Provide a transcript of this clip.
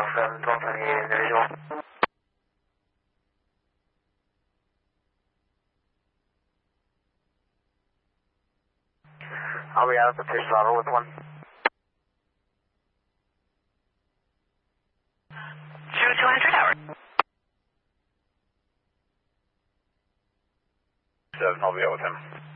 7 12 individual. I'll be out at the fish throttle with 1. 200 hour. 7, I'll be out with him.